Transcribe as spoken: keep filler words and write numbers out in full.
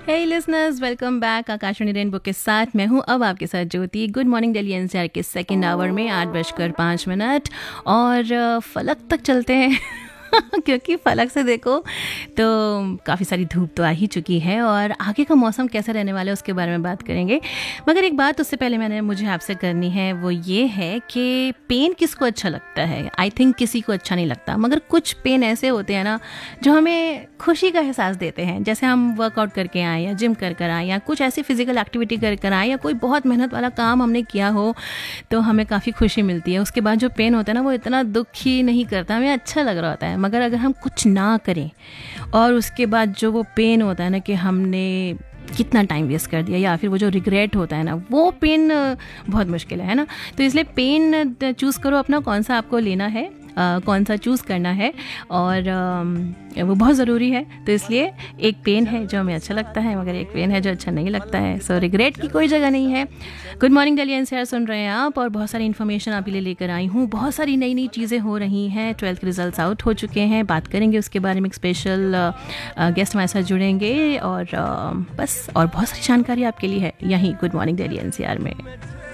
हे listeners, welcome back Akashvani rainbow के साथ मैं हूं अब आपके साथ ज्योति। गुड मॉर्निंग दिल्ली एनसीआर के सेकंड आवर में आठ बजकर पाँच मिनट और अ, फलक तक चलते हैं क्योंकि फलक से देखो तो काफ़ी सारी धूप तो आ ही चुकी है और आगे का मौसम कैसा रहने वाला है उसके बारे में बात करेंगे। मगर एक बात उससे पहले मैंने मुझे आपसे करनी है, वो ये है कि पेन किसको अच्छा लगता है। आई थिंक किसी को अच्छा नहीं लगता, मगर कुछ पेन ऐसे होते हैं ना जो हमें खुशी का एहसास देते हैं। जैसे हम वर्कआउट करके आए या जिम कर कर आए या कुछ ऐसी फिजिकल एक्टिविटी कर कर आए या कोई बहुत मेहनत वाला काम हमने किया हो तो हमें काफ़ी खुशी मिलती है। उसके बाद जो पेन होता है ना वो इतना दुख ही नहीं करता, हमें अच्छा लग रहा होता है। मगर अगर हम कुछ ना करें और उसके बाद जो वो पेन होता है ना कि हमने कितना टाइम वेस्ट कर दिया या फिर वो जो रिग्रेट होता है ना, वो पेन बहुत मुश्किल है है ना। तो इसलिए पेन चूज़ करो अपना, कौन सा आपको लेना है, आ, कौन सा चूज़ करना है और आ, वो बहुत ज़रूरी है। तो इसलिए एक पेन है जो हमें अच्छा लगता है मगर एक पेन है जो अच्छा नहीं लगता है। सो रिग्रेट की कोई जगह नहीं है। गुड मॉर्निंग दिल्ली एनसीआर सुन रहे हैं आप और बहुत सारी इन्फॉर्मेशन आपके लिए लेकर आई हूँ। बहुत सारी नई नई चीज़ें हो रही हैं। ट्वेल्थ के रिजल्ट्स आउट हो चुके हैं, बात करेंगे उसके बारे में। एक स्पेशल गेस्ट हमारे साथ जुड़ेंगे और आ, बस और बहुत सारी जानकारी आपके लिए है यहीं गुड मॉर्निंग दिल्ली एनसीआर में।